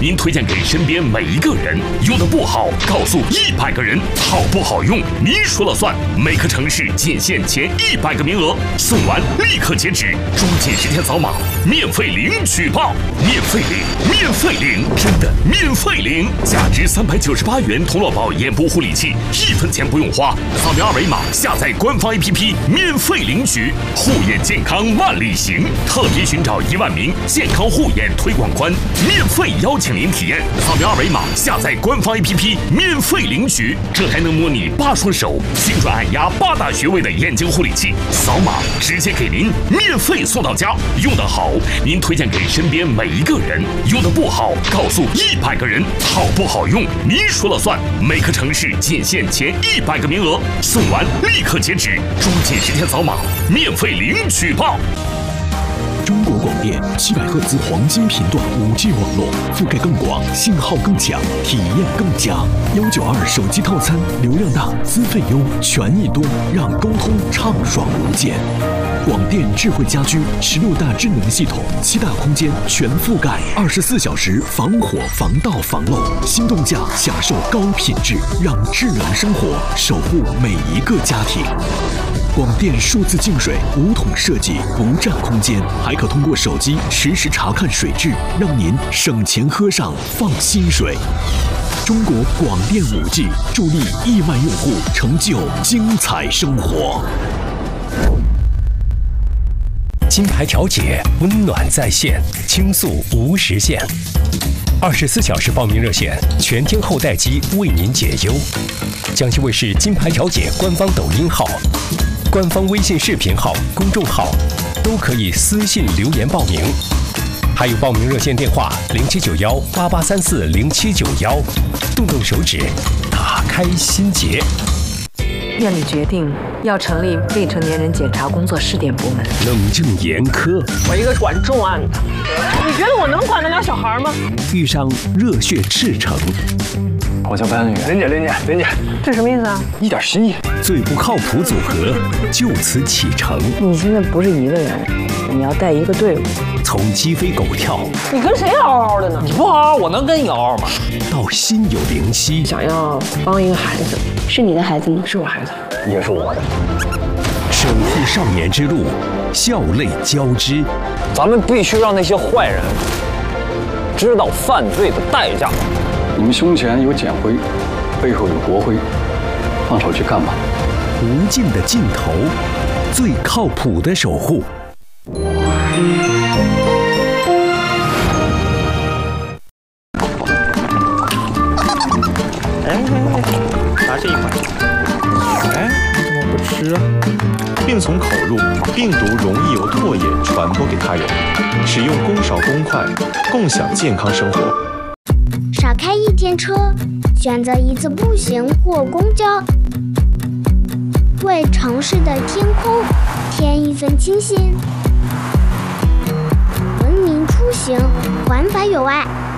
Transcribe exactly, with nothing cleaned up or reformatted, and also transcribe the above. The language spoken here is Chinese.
您推荐给身边每一个人。用的不好，告诉一百个人，好不好用您说了算。每个城市仅限前一百个名额，送完立刻截止，抓紧时间扫码，免费领取吧！免费领，免费领，真的免费领！价值三百九十八元童乐宝眼部护理器，一分钱不用花，扫描二维码下载官方 A P P， 免费领取。护眼健康万里行，特别寻找一万名健康护眼推广官，免费邀请您体验。扫描二维码下载官方 A P P， 免费领取。这还能模拟八双手、精准按压八大穴位的眼睛护理器，扫码直接给您免费送到家。用得好，您推荐给身边每一个人；用得不好，告诉一百个人。好不好用您说了算。每个城市仅限前一百个名额，送完立刻截止，抓紧时间扫码，免费领取吧！ 中国广电七百赫兹黄金频段 五 G 网络，覆盖更广，信号更强，体验更佳。幺九二手机套餐，流量大，资费优，权益多，让沟通畅爽无间。广电智慧家居十六大智能系统，七大空间全覆盖，二十四小时防火、防盗、防漏。心动价享受高品质，让智能生活守护每一个家庭。广电数字净水无桶设计，不占空间，还可通过手机实时查看水质，让您省钱喝上放心水。中国广电 五 G 助力亿万用户成就精彩生活。 金牌调解，温暖在线，倾诉无时限。二十四小时报名热线，全天候待机，为您解忧。江西卫视金牌调解官方抖音号、官方微信视频号、公众号都可以私信留言报名，还有报名热线电话零七九幺八八三四零七九幺，动动手指，打开心结。 院里决定要成立未成年人检查工作试点部门。 冷静严苛， 我一个管重案的，你觉得我能管得了小孩吗？ 遇上热血赤诚， 我叫白安宇，林姐，林姐，林姐， 这什么意思啊？ 一点心意。 最不靠谱组合就此启程。 你现在不是一个人，你要带一个队伍。 从鸡飞狗跳， 你跟谁嗷嗷的呢？ 你不嗷嗷，我能跟你嗷嗷吗？ 到心有灵犀， 想要帮一个孩子， 是你的孩子吗？ 是我孩子， 也是我的。 守护少年之路，笑泪交织。 咱们必须让那些坏人知道犯罪的代价。 你们胸前有简徽，背后有国徽，放手去干吧。 无尽的尽头，最靠谱的守护。 哎，拿这一块。哎，你怎么不吃啊？病从口入，病毒容易由唾液传播给他人。使用公勺公筷，共享健康生活。 少开一天车，选择一次步行或公交，为城市的天空添一份清新。文明出行，环法有爱。